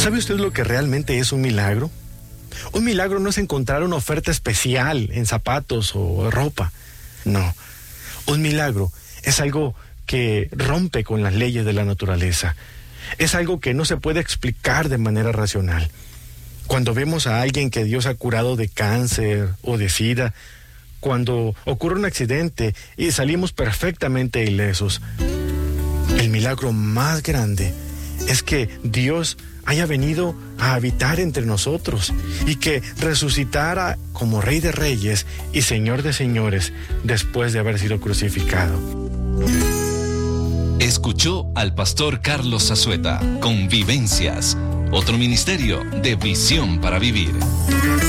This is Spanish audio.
¿Sabe usted lo que realmente es un milagro? Un milagro no es encontrar una oferta especial en zapatos o ropa. No, un milagro es algo que rompe con las leyes de la naturaleza. Es algo que no se puede explicar de manera racional. Cuando vemos a alguien que Dios ha curado de cáncer o de SIDA, cuando ocurre un accidente y salimos perfectamente ilesos, el milagro más grande es que Dios haya venido a habitar entre nosotros y que resucitara como Rey de Reyes y Señor de Señores después de haber sido crucificado. Escuchó al pastor Carlos Zazueta con Vivencias, otro ministerio de Visión para Vivir.